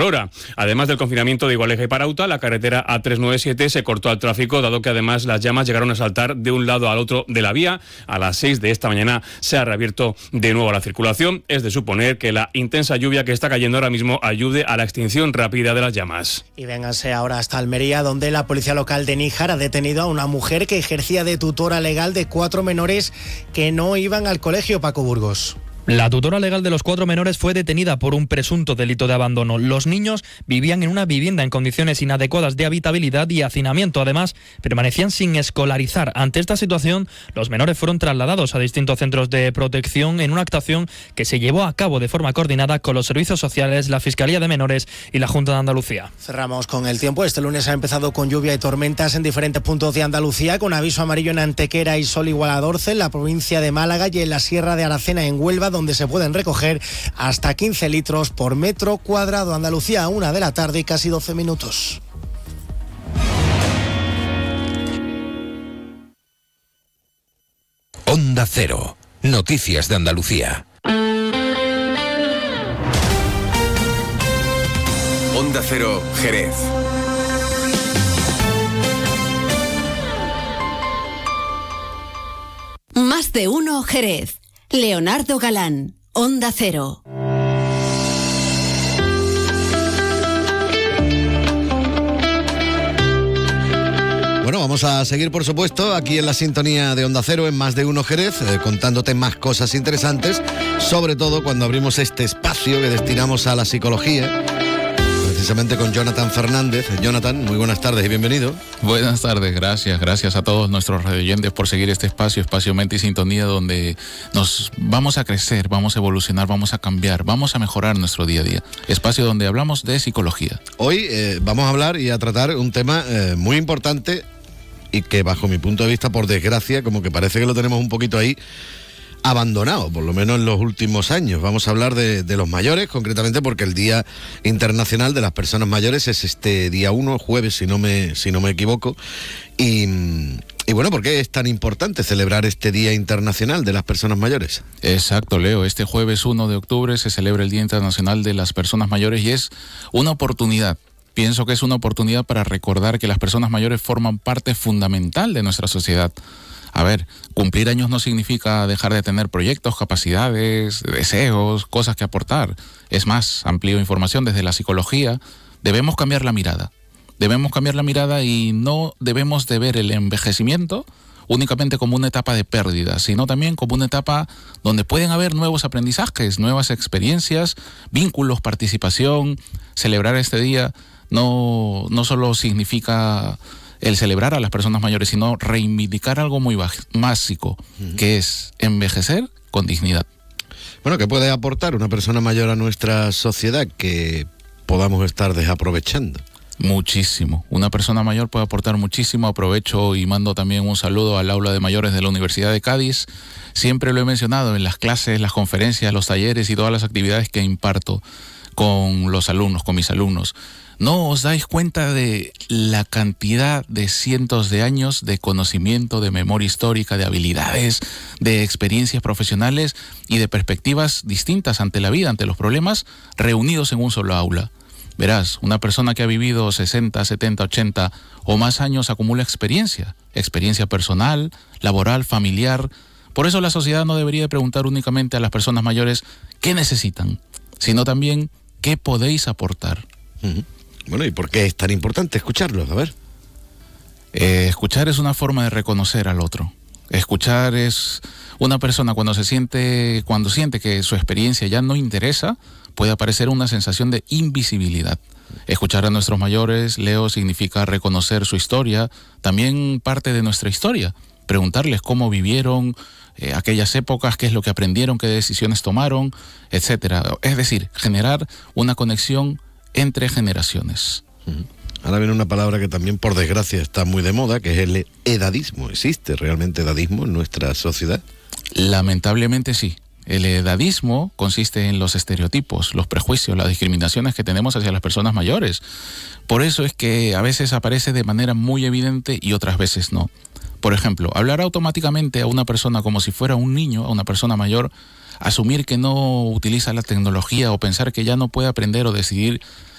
hora. Además del confinamiento de Igualeja y Parauta, la carretera A397 se cortó al tráfico, dado que además las llamas llegaron a saltar de un lado al otro de la vía. A las 6 de esta mañana se ha reabierto de nuevo la circulación. Es de suponer que la intensa lluvia que está cayendo ahora mismo ayude a la extinción rápida de las llamas. Y vénganse ahora hasta Almería, donde la policía local de Níjar ha detenido a una mujer que ejercía de tutora legal de 4 menores que no iban al colegio. Paco Burgos. La tutora legal de los 4 menores fue detenida por un presunto delito de abandono. Los niños vivían en una vivienda en condiciones inadecuadas de habitabilidad y hacinamiento. Además, permanecían sin escolarizar. Ante esta situación, los menores fueron trasladados a distintos centros de protección en una actuación que se llevó a cabo de forma coordinada con los servicios sociales, la Fiscalía de Menores y la Junta de Andalucía. Cerramos con el tiempo. Este lunes ha empezado con lluvia y tormentas en diferentes puntos de Andalucía, con aviso amarillo en Antequera y Sol igual a 14, en la provincia de Málaga y en la Sierra de Aracena en Huelva, donde se pueden recoger hasta 15 litros por metro cuadrado. Andalucía, 1 de la tarde y casi 12 minutos. Onda Cero. Noticias de Andalucía. Onda Cero, Jerez. Más de uno, Jerez. Leonardo Galán, Onda Cero. Bueno, vamos a seguir, por supuesto, aquí en la sintonía de Onda Cero, en Más de Uno Jerez, contándote más cosas interesantes, sobre todo cuando abrimos este espacio que destinamos a la psicología, precisamente con Jonathan Fernández. Jonathan, muy buenas tardes y bienvenido. Buenas tardes, gracias a todos nuestros radioyentes por seguir este espacio Mente y Sintonía, donde nos vamos a crecer, vamos a evolucionar, vamos a cambiar, vamos a mejorar nuestro día a día. Espacio donde hablamos de psicología. Hoy vamos a hablar y a tratar un tema muy importante y que, bajo mi punto de vista, por desgracia, como que parece que lo tenemos un poquito ahí abandonado, por lo menos en los últimos años. Vamos a hablar de los mayores, concretamente porque el Día Internacional de las Personas Mayores es este día 1, jueves, si no me equivoco. Y bueno, ¿por qué es tan importante celebrar este Día Internacional de las Personas Mayores? Exacto, Leo. Este jueves 1 de octubre se celebra el Día Internacional de las Personas Mayores y es una oportunidad. Pienso que es una oportunidad para recordar que las personas mayores forman parte fundamental de nuestra sociedad. A ver, cumplir años no significa dejar de tener proyectos, capacidades, deseos, cosas que aportar. Es más, amplio información desde la psicología. Debemos cambiar la mirada. Y no debemos de ver el envejecimiento únicamente como una etapa de pérdida, sino también como una etapa donde pueden haber nuevos aprendizajes, nuevas experiencias, vínculos, participación. Celebrar este día no solo significa el celebrar a las personas mayores, sino reivindicar algo muy básico, que es envejecer con dignidad. Bueno, ¿qué puede aportar una persona mayor a nuestra sociedad que podamos estar desaprovechando? Muchísimo. Una persona mayor puede aportar muchísimo. Aprovecho y mando también un saludo al aula de mayores de la Universidad de Cádiz. Siempre lo he mencionado en las clases, las conferencias, los talleres y todas las actividades que imparto con los alumnos, con mis alumnos. No os dais cuenta de la cantidad de cientos de años de conocimiento, de memoria histórica, de habilidades, de experiencias profesionales y de perspectivas distintas ante la vida, ante los problemas, reunidos en un solo aula. Verás, una persona que ha vivido 60, 70, 80 o más años acumula experiencia personal, laboral, familiar. Por eso la sociedad no debería preguntar únicamente a las personas mayores qué necesitan, sino también qué podéis aportar. Bueno, ¿y por qué es tan importante escucharlos? A ver. Escuchar es una forma de reconocer al otro. Escuchar es una persona cuando siente que su experiencia ya no interesa, puede aparecer una sensación de invisibilidad. Escuchar a nuestros mayores, Leo, significa reconocer su historia, también parte de nuestra historia. Preguntarles cómo vivieron aquellas épocas, qué es lo que aprendieron, qué decisiones tomaron, etcétera. Es decir, generar una conexión entre generaciones. Ahora viene una palabra que también, por desgracia, está muy de moda, que es el edadismo. ¿Existe realmente edadismo en nuestra sociedad? Lamentablemente sí. El edadismo consiste en los estereotipos, los prejuicios, las discriminaciones que tenemos hacia las personas mayores. Por eso es que a veces aparece de manera muy evidente y otras veces no. Por ejemplo, hablar automáticamente a una persona como si fuera un niño, a una persona mayor, asumir que no utiliza la tecnología o pensar que ya no puede aprender o decidir